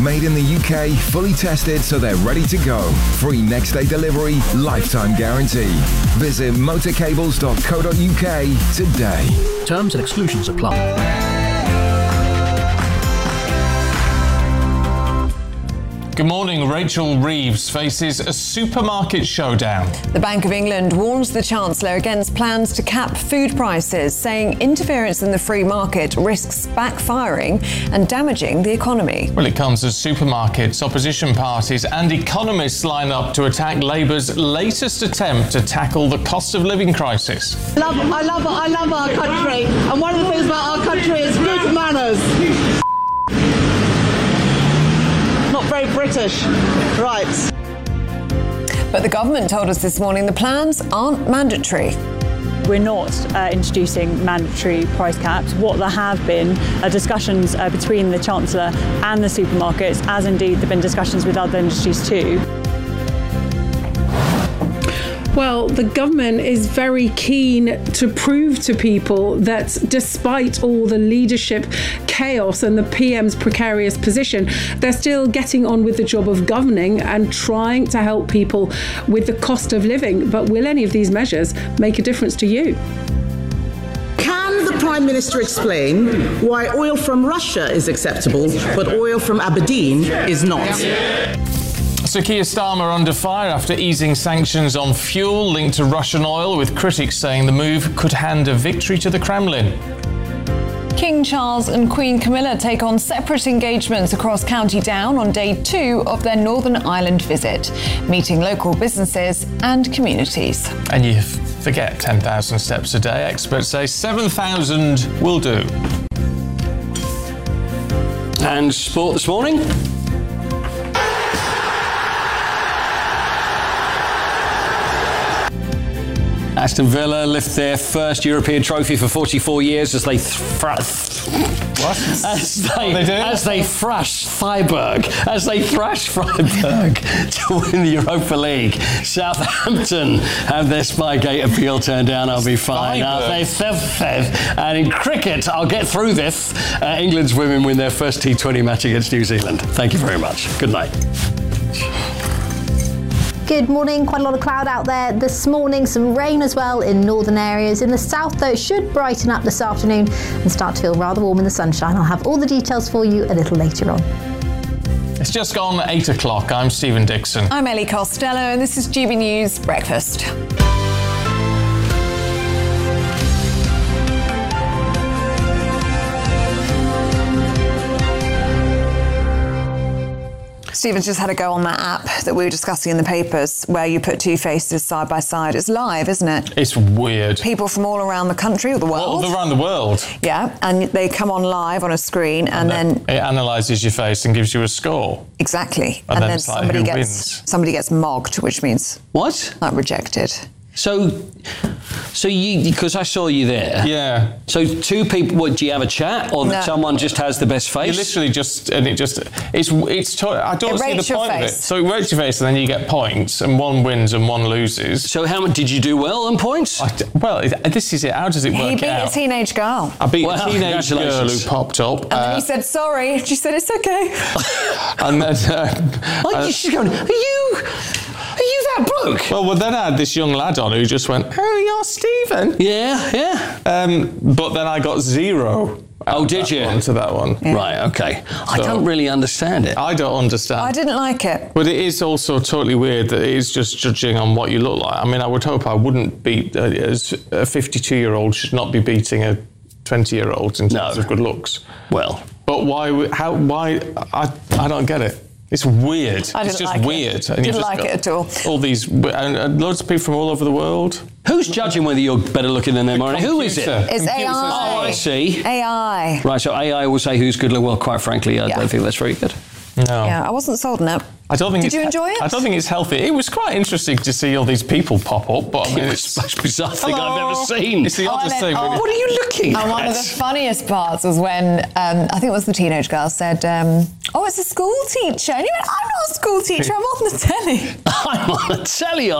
Made in the UK, fully tested so they're ready to go. Free next day delivery, lifetime guarantee. Visit motorcables.co.uk today. Terms and exclusions apply. Good morning. Rachel Reeves faces a supermarket showdown. The Bank of England warns the Chancellor against plans to cap food prices, saying interference in the free market risks backfiring and damaging the economy. Well, it comes as supermarkets, opposition parties and economists line up to attack Labour's latest attempt to tackle the cost of living crisis. I love our country, and one of the things about our country is good manners. Not very British. Right. But the government told us this morning the plans aren't mandatory. We're not introducing mandatory price caps. What there have been are discussions between the Chancellor and the supermarkets, as indeed there have been discussions with other industries too. Well, the government is very keen to prove to people that despite all the leadership chaos and the PM's precarious position, they're still getting on with the job of governing and trying to help people with the cost of living. But will any of these measures make a difference to you? Can the Prime Minister explain why oil from Russia is acceptable, but oil from Aberdeen is not? Sir Keir Starmer under fire after easing sanctions on fuel linked to Russian oil, with critics saying the move could hand a victory to the Kremlin. King Charles and Queen Camilla take on separate engagements across County Down on day 2 of their Northern Ireland visit, meeting local businesses and communities. And you forget 10,000 steps a day. Experts say 7,000 will do. And sport this morning. Aston Villa lift their first European trophy for 44 years as they thrash Freiburg to win the Europa League. Southampton have their Spygate appeal turned down. I'll be fine. And in cricket, I'll get through this. England's women win their first T20 match against New Zealand. Thank you very much. Good night. Good morning. Quite a lot of cloud out there this morning. Some rain as well in northern areas. In the south, though, it should brighten up this afternoon and start to feel rather warm in the sunshine. I'll have all the details for you a little later on. It's just gone 8 o'clock. I'm Stephen Dixon. I'm Ellie Costello, and this is GB News Breakfast. Stephen's just had a go on that app that we were discussing in the papers where you put two faces side by side. It's live, isn't it? It's weird. People from all around the country or the world. All around the world. Yeah, and they come on live on a screen and then... It analyses your face and gives you a score. Exactly. And then it's like, who wins? Somebody gets mogged, which means... What? Like rejected. So you, because I saw you there. Yeah. So two people, what, do you have a chat or someone just has the best face? You literally just, and I don't see the point of it. So it rates your face and then you get points and one wins and one loses. So how much, did you do well on points? This is it. How does it work out? He beat a teenage girl. I beat a teenage girl who popped up. And then he said sorry. She said it's okay. And then... she's going, Are you that bloke? Well, then I had this young lad on who just went, oh, you're Stephen. Yeah. But then I got 0. Oh, did you? To that one. Yeah. Right, okay. I don't really understand it. I don't understand. I didn't like it. But it is also totally weird that it is just judging on what you look like. I mean, I would hope I wouldn't beat, as a 52-year-old should not be beating a 20-year-old in terms of good looks. Well. But why, I don't get it. It's weird. It's just weird. I didn't like it at all. All these, and loads of people from all over the world. Who's judging whether you're better looking than them, Maureen? Who is it? It's AI. Oh, I see. AI. Right, so AI will say who's good looking. Well, quite frankly, I don't think that's very good. No. Yeah, I wasn't sold on it. Did you enjoy it? I don't think it's healthy. It was quite interesting to see all these people pop up, but I mean, it's the most bizarre thing I've ever seen. It's the oddest thing. What are you looking at? And one of the funniest parts was when, I think it was the teenage girl, said, oh, it's a school teacher. And he went, I'm not a school teacher, I'm on the telly. I'm on the telly,